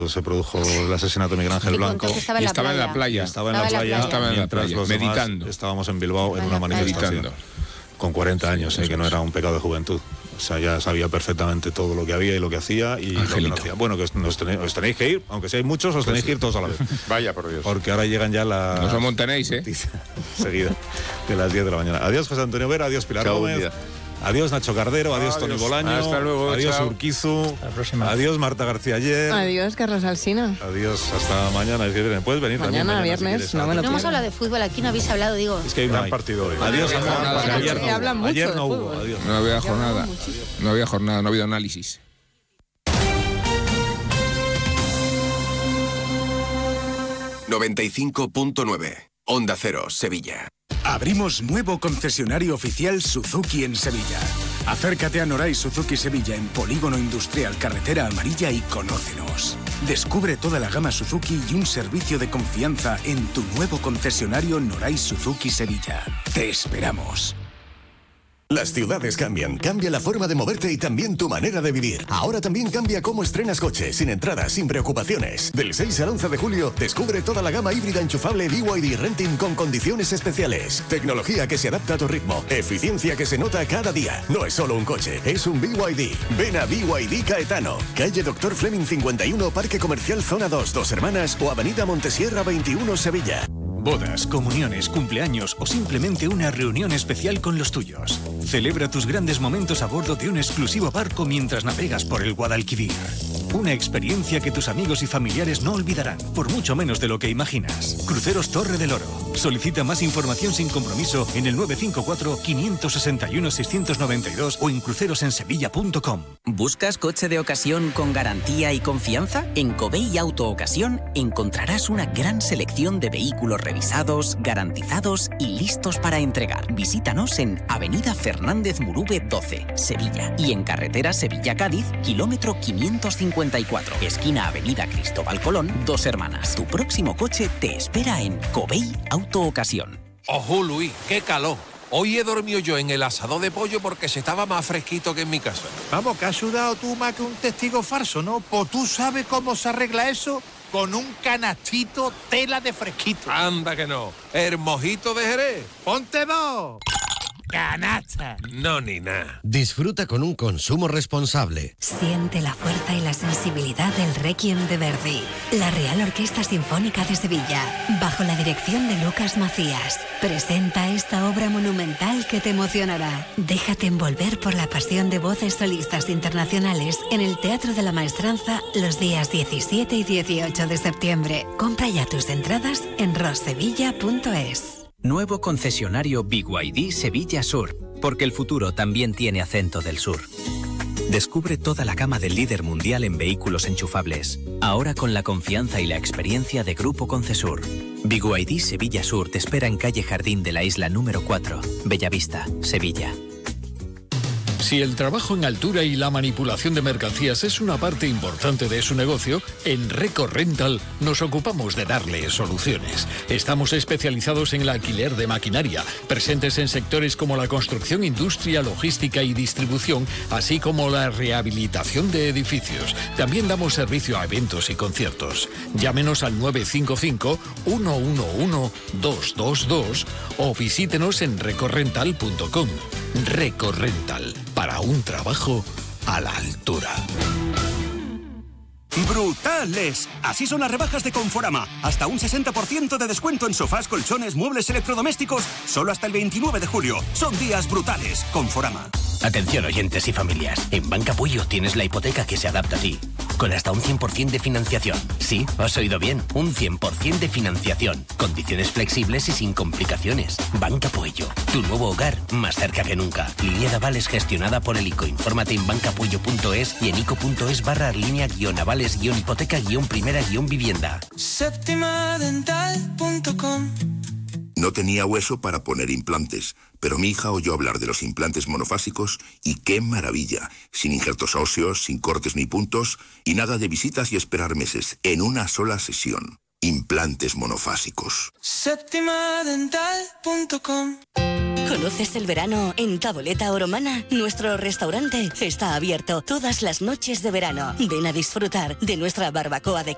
Se produjo el asesinato de Miguel Ángel Blanco. Estaba en la playa. Mientras los meditando. Demás estábamos en Bilbao en una manifestación. Con 40 años, que no era un pecado de juventud. O sea, ya sabía perfectamente todo lo que había y lo que hacía y lo que no hacía. Bueno, que os tenéis que ir, aunque seáis muchos, os tenéis que ir todos a la vez. Vaya, por Dios. Porque ahora llegan ya las... No os amontonéis, seguida, de las 10 de la mañana. Adiós, José Antonio Vera, adiós, Pilar Gómez. Adiós, Nacho Cardero, adiós, Toni Bolaño. Hasta luego, adiós, chao. Urquizu. Adiós, Marta García Ayer. Adiós, Carlos Alsina. Adiós, hasta mañana. Puedes venir también mañana viernes, si no me lo No hemos hablado de fútbol, aquí no habéis hablado, digo. Es que hay un gran partido hoy. Adiós, ayer no hubo. Adiós. No había jornada. No había jornada, no ha habido análisis. ...95.9... Onda Cero, Sevilla. Abrimos nuevo concesionario oficial Suzuki en Sevilla. Acércate a Noray Suzuki Sevilla en Polígono Industrial Carretera Amarilla y conócenos. Descubre toda la gama Suzuki y un servicio de confianza en tu nuevo concesionario Noray Suzuki Sevilla. Te esperamos. Las ciudades cambian, cambia la forma de moverte y también tu manera de vivir. Ahora también cambia cómo estrenas coche, sin entradas, sin preocupaciones. Del 6 al 11 de julio, descubre toda la gama híbrida enchufable BYD Renting con condiciones especiales. Tecnología que se adapta a tu ritmo, eficiencia que se nota cada día. No es solo un coche, es un BYD. Ven a BYD Caetano, calle Dr. Fleming 51, Parque Comercial Zona 2, Dos Hermanas o Avenida Montesierra 21, Sevilla. Bodas, comuniones, cumpleaños o simplemente una reunión especial con los tuyos. Celebra tus grandes momentos a bordo de un exclusivo barco mientras navegas por el Guadalquivir. Una experiencia que tus amigos y familiares no olvidarán, por mucho menos de lo que imaginas. Cruceros Torre del Oro. Solicita más información sin compromiso en el 954-561-692 o en crucerosensevilla.com. ¿Buscas coche de ocasión con garantía y confianza? En Covey Auto Ocasión encontrarás una gran selección de vehículos revisados, garantizados y listos para entregar. Visítanos en Avenida Fernández Murube 12, Sevilla, y en carretera Sevilla-Cádiz, kilómetro 554, esquina Avenida Cristóbal Colón, Dos Hermanas. Tu próximo coche te espera en Covey Auto Ocasión. Ojo, Luis, qué calor. Hoy he dormido yo en el asador de pollo porque se estaba más fresquito que en mi casa. Vamos, que has sudado tú más que un testigo falso, ¿no? Pues tú sabes cómo se arregla eso con un canastito tela de fresquito. Anda que no. El mojito de Jerez. ¡Ponte dos! ¡Canasta! No, ni nada. Disfruta con un consumo responsable. Siente la fuerza y la sensibilidad del Requiem de Verdi. La Real Orquesta Sinfónica de Sevilla, bajo la dirección de Lucas Macías, presenta esta obra monumental que te emocionará. Déjate envolver por la pasión de voces solistas internacionales en el Teatro de la Maestranza los días 17 y 18 de septiembre. Compra ya tus entradas en rossevilla.es. Nuevo concesionario BYD Sevilla Sur, porque el futuro también tiene acento del sur. Descubre toda la gama del líder mundial en vehículos enchufables, ahora con la confianza y la experiencia de Grupo Concesur. BYD Sevilla Sur te espera en calle Jardín de la Isla número 4, Bellavista, Sevilla. Si el trabajo en altura y la manipulación de mercancías es una parte importante de su negocio, en Reco Rental nos ocupamos de darle soluciones. Estamos especializados en el alquiler de maquinaria, presentes en sectores como la construcción, industria, logística y distribución, así como la rehabilitación de edificios. También damos servicio a eventos y conciertos. Llámenos al 955-111-222 o visítenos en recorrental.com. Reco Rental, para un trabajo a la altura. ¡Brutales! Así son las rebajas de Conforama. Hasta un 60% de descuento en sofás, colchones, muebles electrodomésticos. Solo hasta el 29 de julio. Son días brutales. Conforama. Atención, oyentes y familias. En Banca Puyo tienes la hipoteca que se adapta a ti. Con hasta un 100% de financiación. Sí, has oído bien. Un 100% de financiación. Condiciones flexibles y sin complicaciones. Banca Puyo. Tu nuevo hogar más cerca que nunca. Línea de avales gestionada por el ICO. Infórmate en bancapuyo.es y en ico.es/línea-avales-hipoteca-primera-vivienda. Septimadental.com. No tenía hueso para poner implantes, pero mi hija oyó hablar de los implantes monofásicos y ¡qué maravilla! Sin injertos óseos, sin cortes ni puntos y nada de visitas y esperar meses, en una sola sesión. Implantes monofásicos. Septimadental.com. ¿Conoces el verano en Taboleta Oromana? Nuestro restaurante está abierto todas las noches de verano. Ven a disfrutar de nuestra barbacoa de